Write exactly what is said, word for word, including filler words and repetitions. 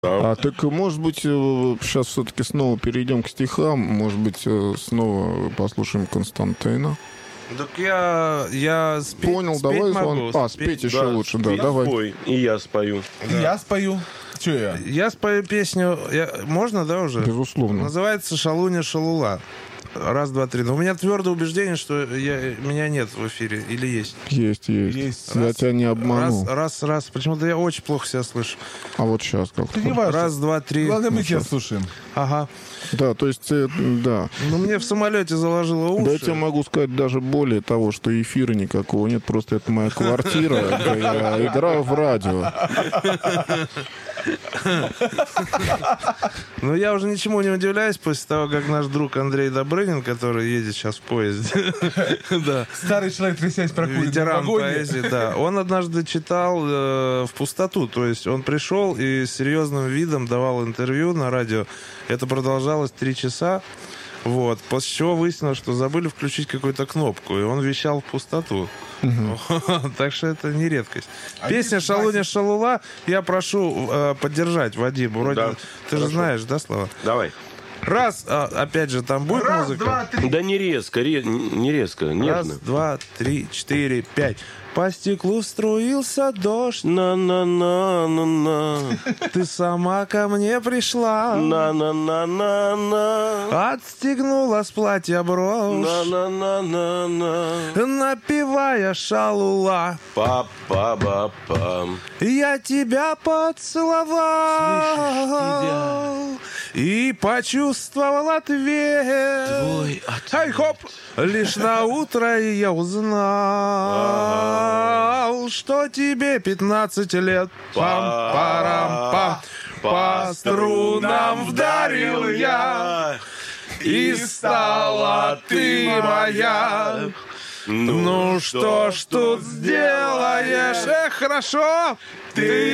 А, так, может быть, сейчас все-таки снова перейдем к стихам. Может быть, снова послушаем Константина. Так я, я спеть, Понял, спеть давай могу. звон. А, спеть, спеть еще да, лучше, спи, да, давай. Спой, и я спою. Да. И я спою. Че я? Я спою песню, я, можно, да, уже? Безусловно. Называется «Шалуня Шалула». Раз, два, три. Но у меня твердое убеждение, что я, меня нет в эфире. Или есть? Есть, есть. Есть. Я Раз, тебя не обманул. Раз, раз, раз. Почему-то я очень плохо себя слышу. А вот сейчас как-то. Не важно. Раз, два, три. Главное, мы Ну, тебя сейчас. слушаем. Ага. Да, то есть, э, да. Ну, мне в самолете заложило уши. Да, я тебе могу сказать даже более того, что эфира никакого нет, просто это моя квартира, где я играю в радио. Ну, я уже ничему не удивляюсь после того, как наш друг Андрей Добрынин, который едет сейчас в поезде, да, Старый человек, трясясь, прокурит в ветеран вагоне. поэзии, да, он однажды читал э, в пустоту, то есть он пришел и с серьезным видом давал интервью на радио. Это продолжалось три часа. Вот. После чего выяснилось, что забыли включить какую-то кнопку, и он вещал в пустоту. Так что это не редкость. А Песня есть «Шалуня Шалула» я прошу э, поддержать, Вадим. Вроде Да, ты же хорошо. знаешь, да, слова? Давай. Раз, а, опять же, там будет Раз, музыка? два, три. Да не резко, ре- не резко, Раз, нежно. два, три, четыре, пять. По стеклу струился дождь, На-на-на-на-на. ты сама ко мне пришла. На-на-на-на-на. Отстегнула с платья брошь, На-на-на-на-на. напевая шалула. Па-па-ба-пам. Я тебя поцеловал и почувствовал ответ. Твой ответ. Ай, хоп! Лишь на утро я узнал, что тебе пятнадцать лет. Пам-парам-пам. По струнам вдарил я, и стала ты моя. Ну что ж тут сделаешь? Эх, хорошо! Ты